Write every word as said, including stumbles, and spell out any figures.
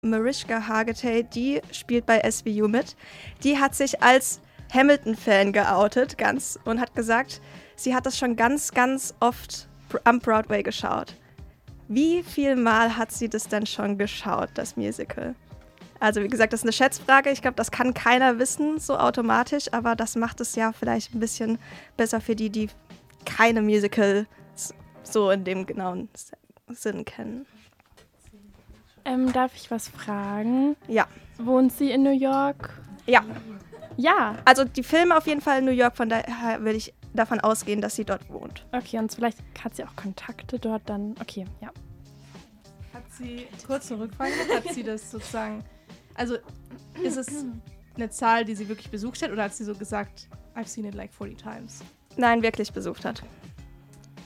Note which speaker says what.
Speaker 1: Mariska Hargitay, die spielt bei S V U mit. Die hat sich als Hamilton-Fan geoutet, ganz, und hat gesagt, sie hat das schon ganz, ganz oft am Broadway geschaut. Wie viel Mal hat sie das denn schon geschaut, das Musical? Also wie gesagt, das ist eine Schätzfrage. Ich glaube, das kann keiner wissen, so automatisch, aber das macht es ja vielleicht ein bisschen besser für die, die keine Musicals so in dem genauen Sinn kennen.
Speaker 2: Ähm, darf ich was fragen?
Speaker 1: Ja.
Speaker 2: Wohnt sie in New York?
Speaker 1: Ja.
Speaker 2: Ja.
Speaker 1: Also die Filme auf jeden Fall in New York, von daher würde ich davon ausgehen, dass sie dort wohnt.
Speaker 2: Okay, und vielleicht hat sie auch Kontakte dort dann. Okay, ja.
Speaker 3: Hat sie, kurze Rückfrage, hat sie das sozusagen, also ist es eine Zahl, die sie wirklich besucht hat, oder hat sie so gesagt, I've seen it like forty times?
Speaker 1: Nein, wirklich besucht hat.